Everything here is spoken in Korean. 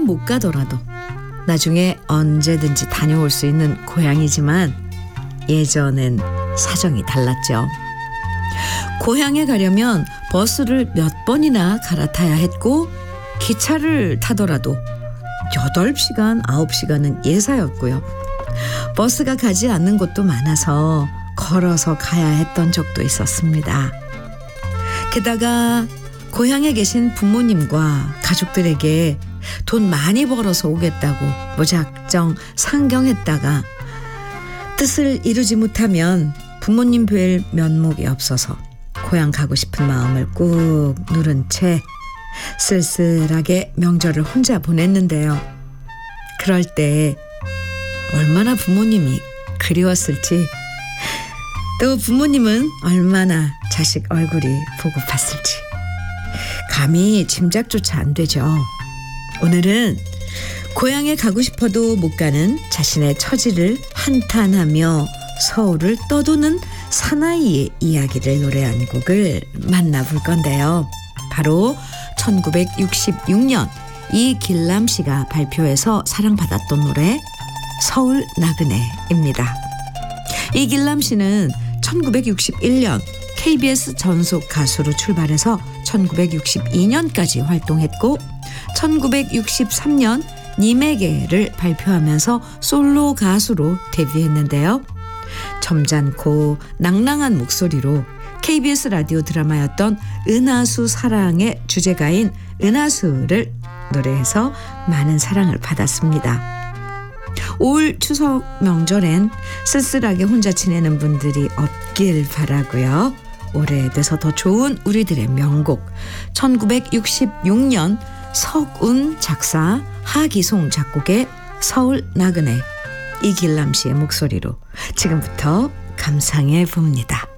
못 가더라도 나중에 언제든지 다녀올 수 있는 고향이지만 예전엔 사정이 달랐죠. 고향에 가려면 버스를 몇 번이나 갈아타야 했고 기차를 타더라도 8시간, 9시간은 예사였고요. 버스가 가지 않는 곳도 많아서 걸어서 가야 했던 적도 있었습니다. 게다가 고향에 계신 부모님과 가족들에게 돈 많이 벌어서 오겠다고 무작정 상경했다가 뜻을 이루지 못하면 부모님 뵐 면목이 없어서 고향 가고 싶은 마음을 꾹 누른 채 쓸쓸하게 명절을 혼자 보냈는데요. 그럴 때 얼마나 부모님이 그리웠을지, 또 부모님은 얼마나 자식 얼굴이 보고 봤을지 감히 짐작조차 안 되죠. 오늘은 고향에 가고 싶어도 못 가는 자신의 처지를 한탄하며 서울을 떠도는 사나이의 이야기를 노래한 곡을 만나볼 건데요. 바로 1966년 이길람 씨가 발표해서 사랑받았던 노래 서울 나그네입니다. 이길람 씨는 1961년 KBS 전속 가수로 출발해서 1962년까지 활동했고 1963년 님에게를 발표하면서 솔로 가수로 데뷔했는데요. 점잖고 낭랑한 목소리로 KBS 라디오 드라마였던 은하수 사랑의 주제가인 은하수를 노래해서 많은 사랑을 받았습니다. 올 추석 명절엔 쓸쓸하게 혼자 지내는 분들이 없길 바라고요. 오래돼서 더 좋은 우리들의 명곡 1966년 석운 작사 하기송 작곡의 서울 나그네 이길람 씨의 목소리로 지금부터 감상해 봅니다.